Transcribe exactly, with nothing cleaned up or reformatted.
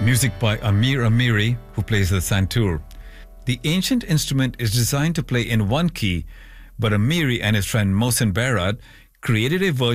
Music by Amir Amiri, who plays the santur. The ancient instrument is designed to play in one key, but Amiri and his friend Mohsen Bairad created a version